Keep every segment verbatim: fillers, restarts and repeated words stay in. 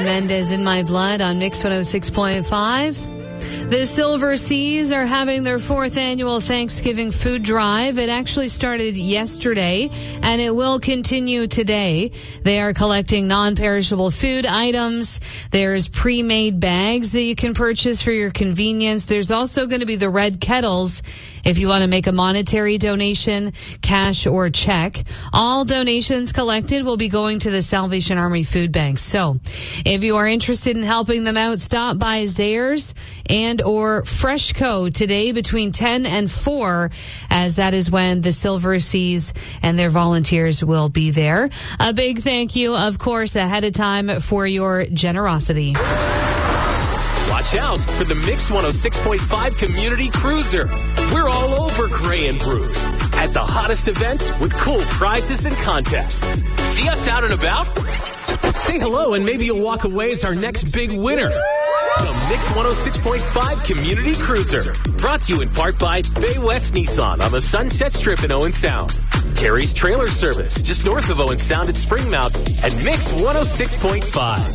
Mendes, In My Blood on Mix one oh six point five. The Silver Seas are having their fourth annual Thanksgiving food drive. It actually started yesterday, and it will continue today. They are collecting non-perishable food items. There's pre-made bags that you can purchase for your convenience. There's also going to be the red kettles if you want to make a monetary donation, cash or check. All donations collected will be going to the Salvation Army Food Bank. So if you are interested in helping them out, stop by Zayres and or Freshco today between ten and four, as that is when the Silver Seas and their volunteers will be there. A big thank you, of course, ahead of time for your generosity. Watch out for the Mix one oh six point five Community Cruiser. We're all over Gray and Bruce at the hottest events with cool prizes and contests. See us out and about? Say hello and maybe you'll walk away as our next big winner. The Mix one oh six point five Community Cruiser. Brought to you in part by Bay West Nissan on the Sunset Strip in Owen Sound. Terry's Trailer Service just north of Owen Sound at Springmount. And Mix one oh six point five.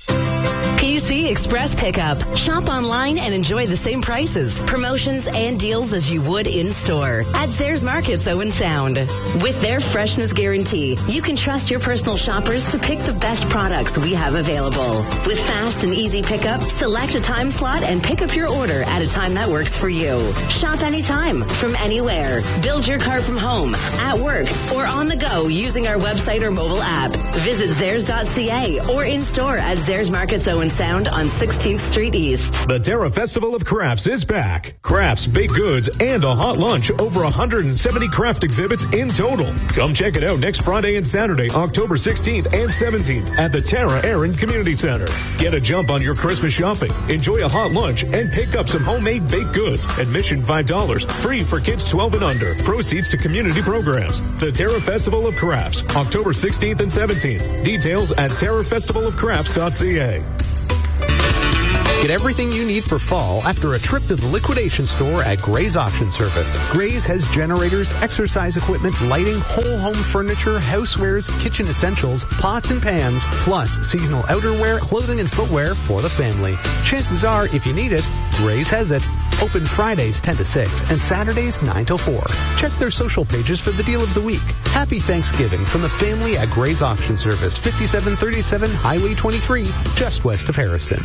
P C Express Pickup. Shop online and enjoy the same prices, promotions, and deals as you would in-store at Zayres Markets Owen Sound. With their freshness guarantee, you can trust your personal shoppers to pick the best products we have available. With fast and easy pickup, select a time slot and pick up your order at a time that works for you. Shop anytime, from anywhere. Build your cart from home, at work, or on the go using our website or mobile app. Visit Zayres dot C A or in-store at Zayres Markets Owen Sound on sixteenth Street East. The Terra Festival of Crafts is back. Crafts, baked goods, and a hot lunch. Over one hundred seventy craft exhibits in total. Come check it out next Friday and Saturday, October sixteenth and seventeenth at the Terra Aaron Community Center. Get a jump on your Christmas shopping. Enjoy a hot lunch and pick up some homemade baked goods. Admission five dollars. Free for kids twelve and under. Proceeds to community programs. The Terra Festival of Crafts, October sixteenth and seventeenth. Details at terra festival of crafts dot c a. Get everything you need for fall after a trip to the liquidation store at Gray's Auction Service. Gray's has generators, exercise equipment, lighting, whole home furniture, housewares, kitchen essentials, pots and pans, plus seasonal outerwear, clothing and footwear for the family. Chances are, if you need it, Gray's has it. Open Fridays ten to six and Saturdays nine till four. Check their social pages for the deal of the week. Happy Thanksgiving from the family at Gray's Auction Service, fifty-seven thirty-seven Highway twenty-three, just west of Harrison.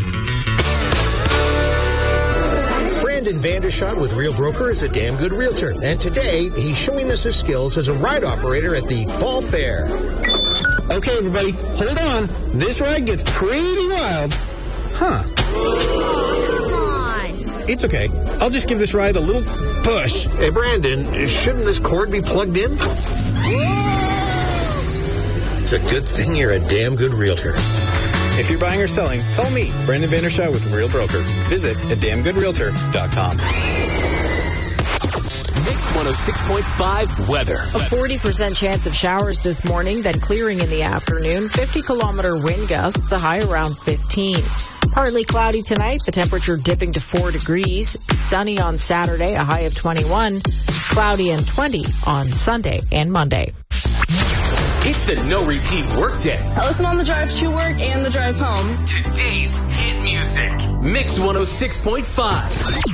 Brandon Vandershot with Real Broker is a damn good realtor, and today he's showing us his skills as a ride operator at the Fall Fair. Okay, everybody, hold on. This ride gets pretty wild. Huh. Come on. It's okay. I'll just give this ride a little push. Hey, Brandon, shouldn't this cord be plugged in? It's a good thing you're a damn good realtor. If you're buying or selling, call me, Brandon Vandershot with Real Broker. Visit a damn good realtor dot com. Mix one oh six point five weather. A forty percent chance of showers this morning, then clearing in the afternoon. fifty kilometer wind gusts, a high around fifteen. Partly cloudy tonight, the temperature dipping to four degrees. Sunny on Saturday, a high of twenty-one. Cloudy and twenty on Sunday and Monday. It's the No Repeat Workday. I listen on the drive to work and the drive home. Today's hit music. Mix one oh six point five.